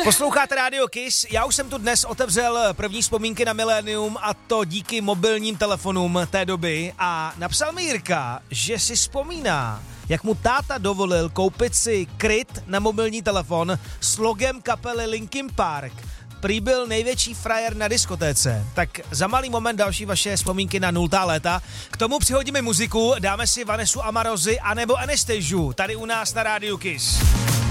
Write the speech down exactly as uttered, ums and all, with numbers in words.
Posloucháte Radio Kiss, já už jsem tu dnes otevřel první vzpomínky na milénium a to díky mobilním telefonům té doby a napsal mi Jirka, že si vzpomíná, jak mu táta dovolil koupit si kryt na mobilní telefon s logem kapely Linkin Park. Prý byl největší frajer na diskotéce. Tak za malý moment další vaše vzpomínky na nultá léta. K tomu přihodíme muziku, dáme si Vanessu Amarozi anebo Anastasiu tady u nás na Radio Kiss.